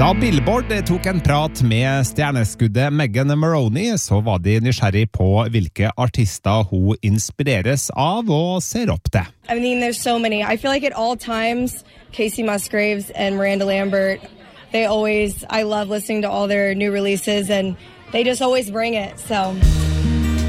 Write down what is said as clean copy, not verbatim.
Da Billboard tok en prat med stjerneskuddet Megan Maroney, så var de nysgjerrig på hvilke artister hun inspireres av og ser opp til. I mean, there's so many. I feel like at all times, Casey Musgraves and Miranda Lambert, I love listening to all their new releases and they just always bring it, so...